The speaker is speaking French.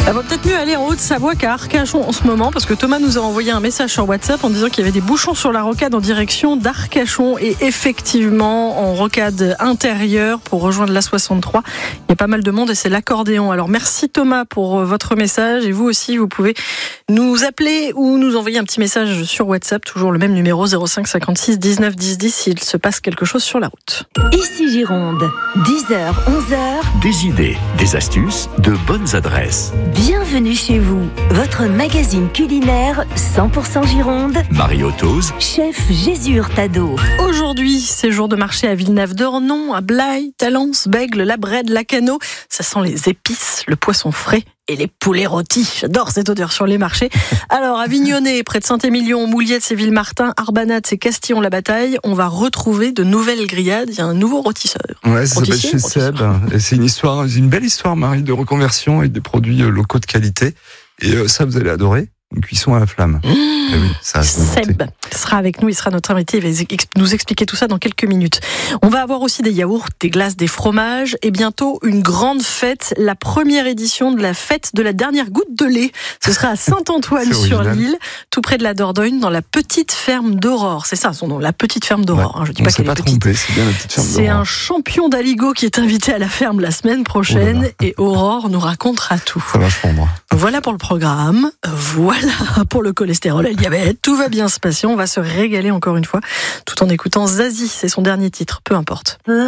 Ça va peut-être mieux aller en Haute-Savoie qu'à Arcachon en ce moment, parce que Thomas nous a envoyé un message sur WhatsApp en disant qu'il y avait des bouchons sur la rocade en direction d'Arcachon, et effectivement en rocade intérieure pour rejoindre l'A63, il y a pas mal de monde et c'est l'accordéon. Alors merci Thomas pour votre message, et vous aussi vous pouvez nous appeler ou nous envoyer un petit message sur WhatsApp, toujours le même numéro 05 56 19 10 10 s'il se passe quelque chose sur la route. Ici Gironde, 10h, 11h. Des idées, des astuces, de bonnes adresses. Bienvenue chez vous, votre magazine culinaire 100% Gironde. Mario Tose, Chef Jésus Hurtado. Aujourd'hui, c'est jour de marché à Villeneuve-d'Ornon, à Blaye, Talence, Bègles, La Brède, Lacanau. Ça sent les épices, le poisson frais et les poulets rôtis. J'adore cette odeur sur les marchés. Alors, à Vignonnet, près de Saint-Émilion, Mouliette, c'est Ville-Martin, Arbanat, c'est Castillon-la-Bataille, on va retrouver de nouvelles grillades. Il y a un nouveau rôtisseur. Ouais, ça s'appelle chez Seb. Et c'est une belle histoire, Marie, de reconversion avec des produits locaux de qualité. Et ça, vous allez adorer. Une cuisson à la flamme. Eh oui, ça Seb sera avec nous, il sera notre invité, il va nous expliquer tout ça dans quelques minutes. On va avoir aussi des yaourts, des glaces, des fromages et bientôt une grande fête, la première édition de la fête de la dernière goutte de lait. Ce sera à Saint-Antoine-sur-l'Île, tout près de la Dordogne, dans la petite ferme d'Aurore. C'est ça son nom, la petite ferme d'Aurore. Ouais. Je dis pas qu'elle est petite. Trompé, c'est bien la petite ferme d'Aurore. C'est un champion d'Aligo qui est invité à la ferme la semaine prochaine et Aurore nous racontera tout. Ça va fondre. Voilà pour le programme, voilà pour le cholestérol et le diabète. Tout va bien se passer, on va se régaler encore une fois, tout en écoutant Zazie, c'est son dernier titre, peu importe.